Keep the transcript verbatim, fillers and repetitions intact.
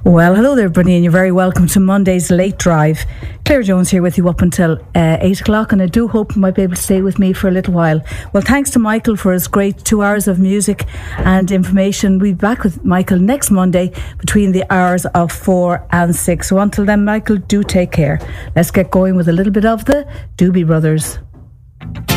Well, hello there, Bernie, and you're very welcome to Monday's Late Drive. Claire Jones here with you up until uh, eight o'clock, and I do hope you might be able to stay with me for a little while. Well, thanks to Michael for his great two hours of music and information. We'll be back with Michael next Monday between the hours of four and six. So until then, Michael, do take care. Let's get going with a little bit of the Doobie Brothers.